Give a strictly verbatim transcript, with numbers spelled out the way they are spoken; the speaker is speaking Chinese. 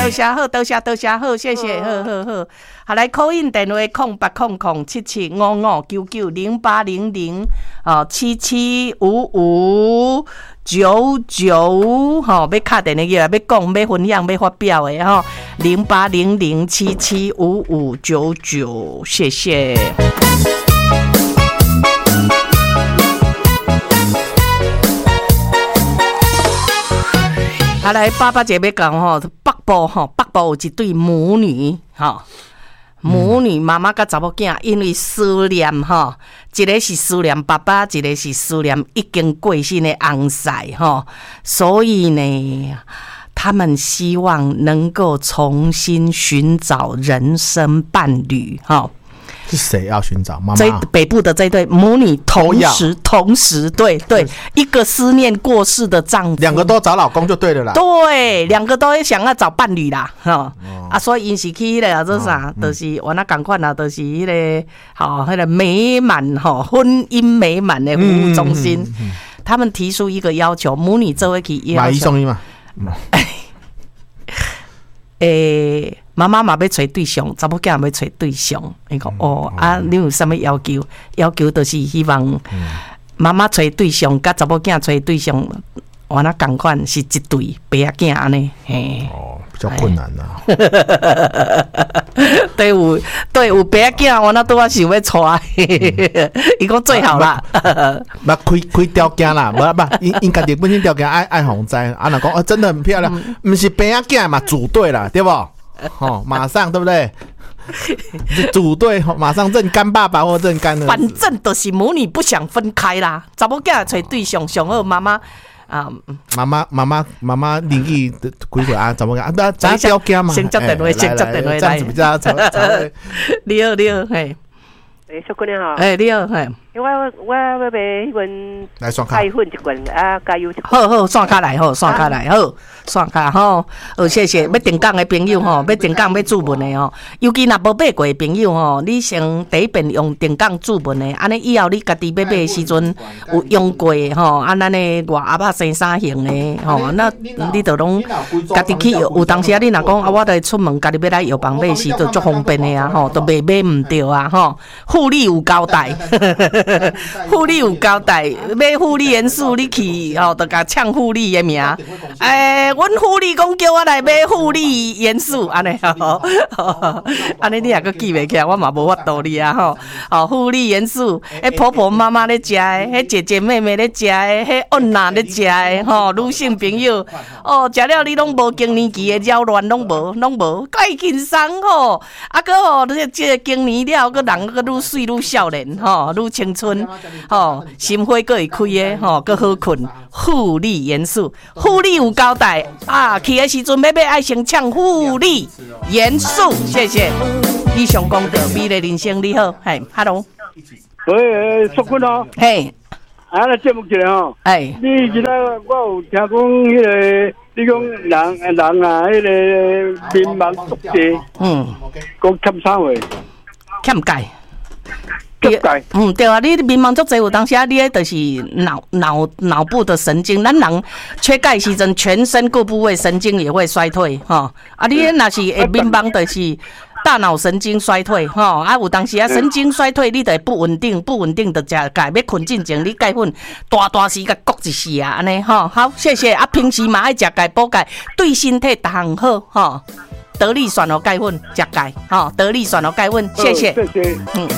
多谢好，多谢多谢好，谢谢，好好好。好，来call in电话空八空空七七五五九九零八零零哦七七五五九九吼，要敲电话要讲要分享要发表的吼，零八零零七七五五九九，谢谢。好，来爸爸姐要讲吼，北部吼，北部有一对母女吼。母女妈妈甲查某囝，因为思念吼，一个是思念爸爸，一个是思念已经过身的翁婿吼，所以呢，他们希望能够重新寻找人生伴侣吼。 是谁要寻找？妈妈。 这北部的这对母女同时同时对对，一个思念过世的丈夫， 两个都找老公就对了啦。 对，两个都想要找伴侣啦，哈、哦哦、啊，所以因是去迄个做啥，就、哦嗯、是原来同款啦，就是迄、那个好迄、那个美满哈婚姻美满的服务中心、嗯嗯嗯，他们提出一个要求，母女这位去要求买一送一嘛。 诶，妈妈嘛要找对象，查某囝要找对象。伊讲哦，啊，你有啥物要求？要求就是希望妈妈找对象，甲查某囝找对象，完了同款是一对爸仔囝安尼。嘿， 哦，比较困难啦。 对，有对有爸仔囝，我那拄啊想要带，伊讲最好啦。 不开开条件啦，不不，因因家己本身条件爱爱红在，啊，若讲哦，真的很漂亮，不是爸仔囝嘛，组队啦，对不？哦，马上对不对？组队马上认干爸爸或认干的， 反正就是母女不想分开啦。查某囝找对象，上好妈妈啊， 妈妈妈妈妈妈灵异的鬼鬼啊，怎么个啊？那咱条件嘛， 先接电话，先接电话来， 这样子比较才才。 你好，你好，嘿， 诶，小姑娘好， 诶，你好，嘿。 我我要买迄份来刷卡， 一份一罐啊，加油一罐。 好好，刷卡来，好，刷卡来，好，刷卡吼。好，谢谢。要定岗的朋友吼，要定岗要注文的吼，尤其若无买过的朋友吼，你先第一遍用定岗注文的，安尼以后你家己要买的时阵有用过的吼，啊，咱的外鸭仔生啥型的吼，那你就拢家己去有当时啊，你若讲啊，我得出门家己要来药房买时，就足方便的啊，吼，都袂买唔着啊，吼，护理有交代。护理有交代，买护理元素你去吼，就甲呛护理的名。诶，阮护理讲叫我来买护理元素，安尼吼，安尼你也阁记袂起来，我嘛无法度你啊吼。哦，护理元素，迄婆婆妈妈咧食的，迄姐姐妹妹咧食的，迄囡仔咧食的，吼，女性朋友，哦，食了你拢无更年期的扰乱，拢无，拢无，介轻松吼。啊，搁吼，这这个更年了，搁人搁愈水愈少年，吼，愈青春。吼，心花阁会开的，吼，阁好困。护理元素，护理有交代啊，去的时阵要买爱先抢护理元素，谢谢。以上讲到美丽人生，你好，嘿 ，Hello， 喂，淑君哦， 嘿， 啊，来节目一下吼， 哎， 你今仔我有听讲迄个，你讲人人啊，迄个民望足低，嗯，讲欠啥话？ 欠钙。 对， 嗯，对啊，你民望足侪，有当时啊，你迄就是脑脑脑部的神经，咱人缺钙时阵，全身各部位神经也会衰退，吼。啊，你若是会民望就是大脑神经衰退，吼。啊，有当时啊，神经衰退，你就会不稳定，不稳定的食钙，要困进前，你钙粉大大时甲割一丝啊，安尼吼。好，谢谢。啊，平时嘛爱食钙补钙，对身体逐项好，吼。得力选哦钙粉，食钙，吼，得力选哦钙粉，谢谢。 谢谢。 嗯。